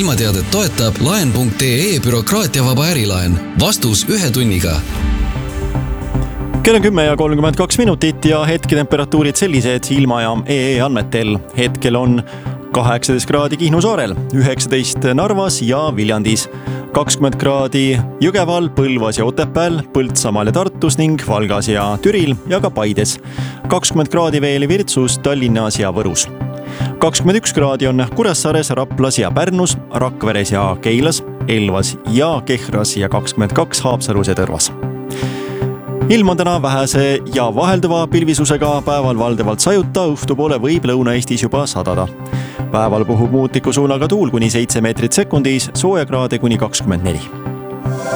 ilmateadet toetab laen.ee bürokraatiavaba ärilaen. Vastus 1 tunniga. Kell on 10:32 ja hetketemperatuurid sellised ilma ja EE andmetel. Hetkel on 18 kraadi Kihnu saarel, 19 Narvas ja Viljandis, 20 kraadi Jõgeval, Põlvas ja Otepääl, Põltsamaal ja Tartus ning Valgas ja Türil ja ka Paides, 20 kraadi veel Virtsus, Tallinnas ja Võrus. 21 kraadi on Kuressaares, Raplas ja Pärnus, Rakveres ja Keilas, Elvas ja Kehras ja 22 Haapsalus ja Tõrvas. Ilm on täna vähese ja vahelduva pilvisusega, päeval valdavalt sajuta, õhtupoole võib Lõuna-Eestis juba sadada. Päeval puhub muutliku suunaga tuul kuni 7 meetrit sekundis, soojakraade kuni 24.